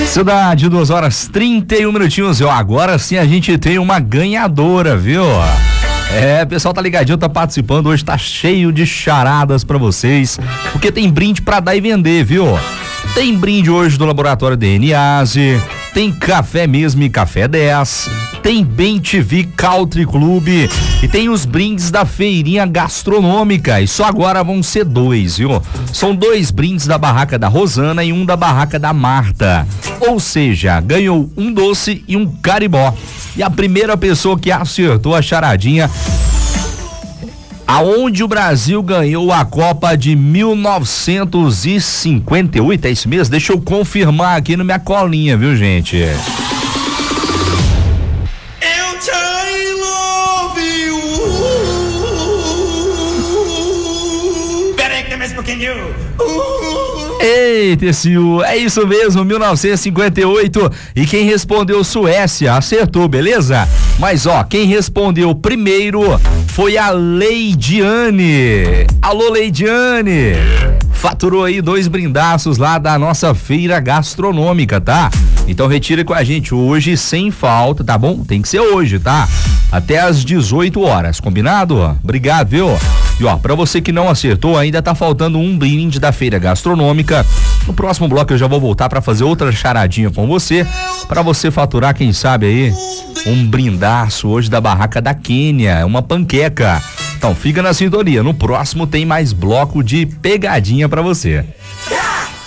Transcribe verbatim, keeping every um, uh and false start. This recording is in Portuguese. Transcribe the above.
Cidade, duas horas trinta e um minutinhos. Eu, agora sim a gente tem uma ganhadora, viu? É, pessoal tá ligadinho, tá participando. Hoje tá cheio de charadas pra vocês, porque tem brinde pra dar e vender, viu? Tem brinde hoje do Laboratório D N A S E, tem Café Mesmo e Café dez, tem Bem T V Country Clube e tem os brindes da feirinha gastronômica. E só agora vão ser dois, viu? São dois brindes da barraca da Rosana e um da barraca da Marta. Ou seja, ganhou um doce e um caribó. E a primeira pessoa que acertou a charadinha: aonde o Brasil ganhou a Copa de mil novecentos e cinquenta e oito, é isso mesmo? Deixa eu confirmar aqui na minha colinha, viu, gente? Eita, esse é isso mesmo, mil novecentos e cinquenta e oito. E quem respondeu Suécia acertou, beleza? Mas ó, quem respondeu primeiro foi a Leidiane. Alô, Leidiane! Faturou aí dois brindaços lá da nossa feira gastronômica, tá? Então retira com a gente hoje sem falta, tá bom? Tem que ser hoje, tá? Até às dezoito horas, combinado? Obrigado, viu? E ó, pra você que não acertou, ainda tá faltando um brinde da feira gastronômica. No próximo bloco eu já vou voltar pra fazer outra charadinha com você, pra você faturar, quem sabe aí, um brindaço hoje da barraca da Quênia, uma panqueca. Então fica na sintonia, no próximo tem mais bloco de pegadinha pra você.